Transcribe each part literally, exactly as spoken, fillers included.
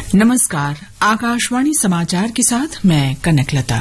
नमस्कार, आकाशवाणी समाचार के साथ मैं कनकलता।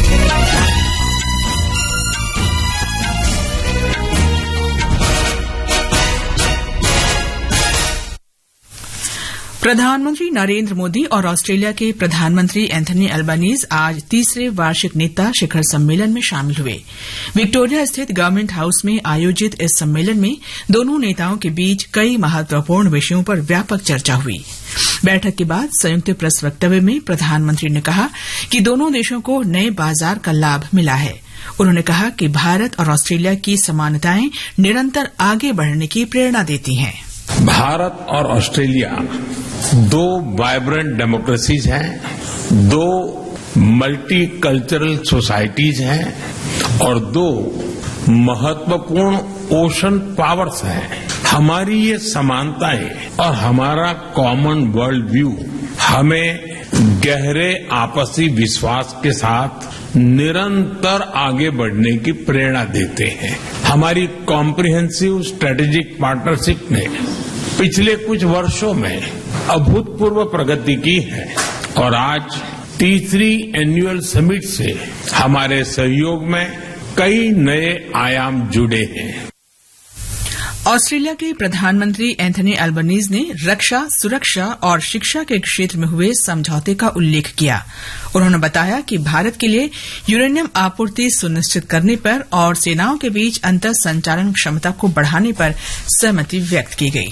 प्रधानमंत्री नरेंद्र मोदी और ऑस्ट्रेलिया के प्रधानमंत्री एंथनी अल्बानीज आज तीसरे वार्षिक नेता शिखर सम्मेलन में शामिल हुए। विक्टोरिया स्थित गवर्नमेंट हाउस में आयोजित इस सम्मेलन में दोनों नेताओं के बीच कई महत्वपूर्ण विषयों पर व्यापक चर्चा हुई। बैठक के बाद संयुक्त प्रेस वक्तव्य में प्रधानमंत्री ने कहा कि दोनों देशों को नए बाजार का लाभ मिला है। उन्होंने कहा कि भारत और ऑस्ट्रेलिया की समानताएं निरंतर आगे बढ़ने की प्रेरणा देती हैं। भारत और ऑस्ट्रेलिया दो वाइब्रेंट डेमोक्रेसीज हैं, दो मल्टी कल्चरल सोसाइटीज हैं और दो महत्वपूर्ण ओशन पावर्स हैं। हमारी ये समानताएं और हमारा कॉमन वर्ल्ड व्यू हमें गहरे आपसी विश्वास के साथ निरंतर आगे बढ़ने की प्रेरणा देते हैं। हमारी कॉम्प्रिहेंसिव स्ट्रेटेजिक पार्टनरशिप ने पिछले कुछ वर्षों में अभूतपूर्व प्रगति की है और आज तीसरी एनुअल समिट से हमारे सहयोग में कई नए आयाम जुड़े हैं। ऑस्ट्रेलिया के प्रधानमंत्री एंथनी अल्बानीज ने रक्षा, सुरक्षा और शिक्षा के क्षेत्र में हुए समझौते का उल्लेख किया। उन्होंने बताया कि भारत के लिए यूरेनियम आपूर्ति सुनिश्चित करने पर और सेनाओं के बीच अंतर संचालन क्षमता को बढ़ाने पर सहमति व्यक्त की गई।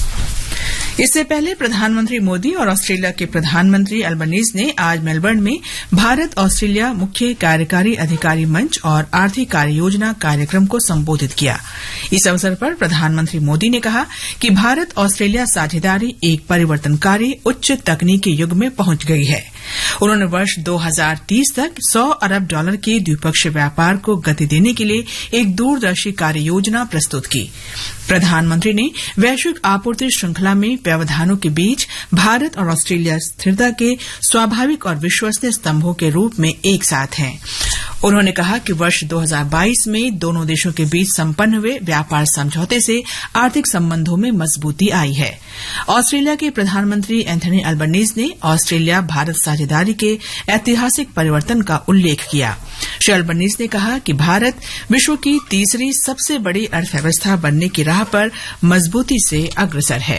इससे पहले प्रधानमंत्री मोदी और ऑस्ट्रेलिया के प्रधानमंत्री अल्बानीज ने आज मेलबर्न में भारत ऑस्ट्रेलिया मुख्य कार्यकारी अधिकारी मंच और आर्थिक कार्य योजना कार्यक्रम को संबोधित किया। इस अवसर पर प्रधानमंत्री मोदी ने कहा कि भारत ऑस्ट्रेलिया साझेदारी एक परिवर्तनकारी उच्च तकनीकी युग में पहुंच गई है। उन्होंने वर्ष दो हज़ार तीस तक सौ अरब डॉलर के द्विपक्षीय व्यापार को गति देने के लिए एक दूरदर्शी कार्य योजना प्रस्तुत की। प्रधानमंत्री ने वैश्विक आपूर्ति श्रृंखला में व्यवधानों के बीच भारत और ऑस्ट्रेलिया स्थिरता के स्वाभाविक और विश्वसनीय स्तंभों के रूप में एक साथ हैं। उन्होंने कहा कि वर्ष दो हज़ार बाईस में दोनों देशों के बीच संपन्न हुए व्यापार समझौते से आर्थिक संबंधों में मजबूती आई है। ऑस्ट्रेलिया के प्रधानमंत्री एंथनी अल्बानीज ने ऑस्ट्रेलिया भारत साझेदारी के ऐतिहासिक परिवर्तन का उल्लेख किया। श्री अल्बानीज ने कहा कि भारत विश्व की तीसरी सबसे बड़ी अर्थव्यवस्था बनने की राह पर मजबूती से अग्रसर है।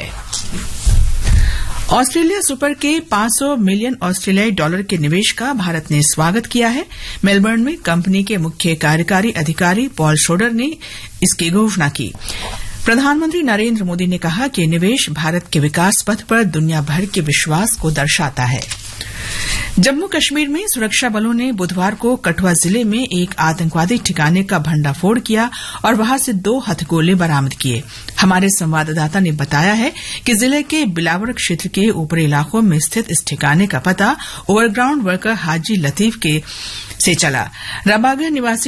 ऑस्ट्रेलिया सुपर के पांच सौ मिलियन ऑस्ट्रेलियाई डॉलर के निवेश का भारत ने स्वागत किया है। मेलबर्न में कंपनी के मुख्य कार्यकारी अधिकारी पॉल शोडर ने इसकी घोषणा की। प्रधानमंत्री नरेंद्र मोदी ने कहा कि निवेश भारत के विकास पथ पर दुनिया भर के विश्वास को दर्शाता है। जम्मू कश्मीर में सुरक्षा बलों ने बुधवार को कठुआ जिले में एक आतंकवादी ठिकाने का भंडाफोड़ किया और वहां से दो हथगोले बरामद किए। हमारे संवाददाता ने बताया है कि जिले के बिलावर क्षेत्र के ऊपरी इलाकों में स्थित इस ठिकाने का पता ओवरग्राउंड वर्कर हाजी लतीफ के से चला। रबागा निवासी